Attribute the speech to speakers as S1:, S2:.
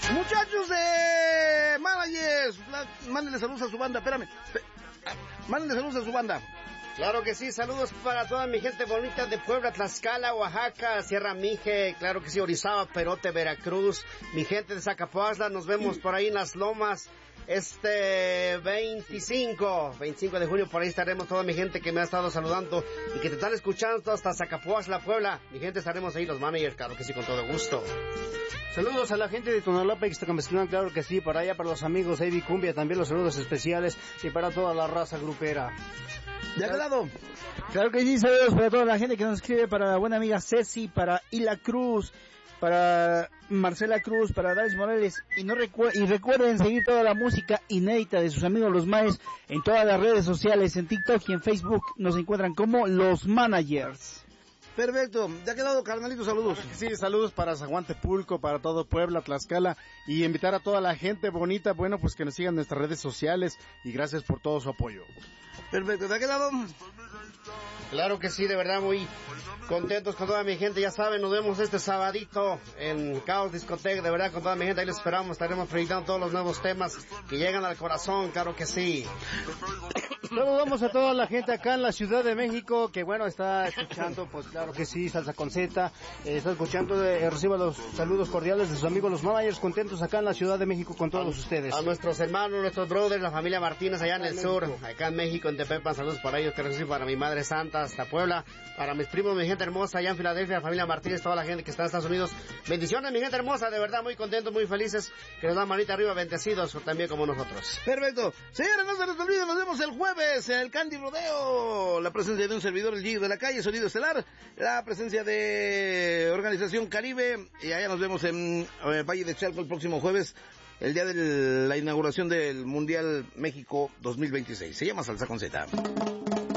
S1: Muchachos de Managers, mándenle saludos a su banda, mándenle saludos a su banda.
S2: Claro que sí, saludos para toda mi gente bonita de Puebla, Tlaxcala, Oaxaca, Sierra Mije, claro que sí, Orizaba, Perote, Veracruz, mi gente de Zacapuazla, nos vemos por ahí en las lomas, 25 de junio, por ahí estaremos toda mi gente que me ha estado saludando y que te están escuchando hasta Zacapuazla, Puebla, mi gente estaremos ahí, los managers, claro que sí, con todo gusto.
S3: Saludos a la gente de Tonalapa y Ixtacamezclán, claro que sí, para allá, para los amigos Eddie Cumbia, también los saludos especiales y para toda la raza grupera.
S1: ¿De aquel lado?
S4: Claro que sí, saludos para toda la gente que nos escribe, para la buena amiga Ceci, para Hila Cruz, para Marcela Cruz, para Daris Morales, y recuerden seguir toda la música inédita de sus amigos los Maes en todas las redes sociales, en TikTok y en Facebook, nos encuentran como Los Managers.
S1: Perfecto, ¿de aquel lado, carnalito, saludos?
S3: Sí, saludos para Zaguantepulco, para todo Puebla, Tlaxcala, y invitar a toda la gente bonita, bueno, pues que nos sigan en nuestras redes sociales, y gracias por todo su apoyo.
S1: Perfecto, ¿de aquel lado?
S2: Claro que sí, de verdad muy contentos con toda mi gente, ya saben, nos vemos este sabadito en Caos Discoteca, de verdad con toda mi gente, ahí les esperamos, estaremos proyectando todos los nuevos temas que llegan al corazón, claro que sí.
S3: Saludamos a toda la gente acá en la Ciudad de México, que bueno, está escuchando, pues claro que sí, Salsa con Z, está escuchando, reciba los saludos cordiales de sus amigos los Managers, contentos acá en la Ciudad de México con todos ustedes.
S2: A nuestros hermanos, nuestros brothers, la familia Martínez allá en el sur, acá en México, en Tepepan, saludos para ellos, que recibo para mi Madre Santa hasta Puebla, para mis primos, mi gente hermosa allá en Filadelfia, la familia Martínez, toda la gente que está en Estados Unidos, bendiciones mi gente hermosa, de verdad muy contentos, muy felices, que nos dan manita arriba, bendecidos también como nosotros.
S1: Perfecto, señores, no se les olvide, nos vemos el jueves en el Candy Rodeo, la presencia de un servidor, el Gillo de la Calle, Sonido Estelar, la presencia de Organización Caribe, y allá nos vemos en Valle de Chalco el próximo jueves, el día de la inauguración del Mundial México 2026. Se llama Salsa con Z.